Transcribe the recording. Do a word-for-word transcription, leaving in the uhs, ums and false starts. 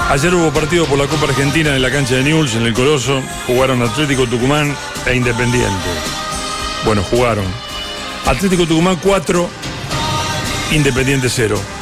Ayer hubo partido por la Copa Argentina en la cancha de Newell's, en el Coloso. Jugaron Atlético Tucumán e Independiente. Bueno, jugaron Atlético Tucumán cuatro, Independiente cero.